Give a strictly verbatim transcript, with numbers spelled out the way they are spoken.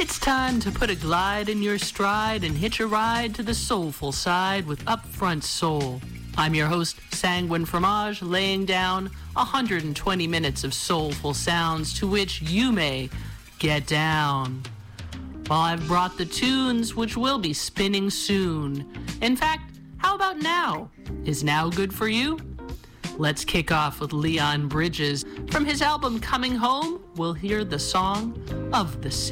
It's time to put a glide in your stride and hitch a ride to the soulful side with Upfront Soul. I'm your host, Sanguine Fromage, laying down one hundred twenty minutes of soulful sounds to which you may get down. Well, I've brought the tunes which will be spinning soon. In fact, how about now? Is now good for you? Let's kick off with Leon Bridges. From his album Coming Home, we'll hear the song of the City.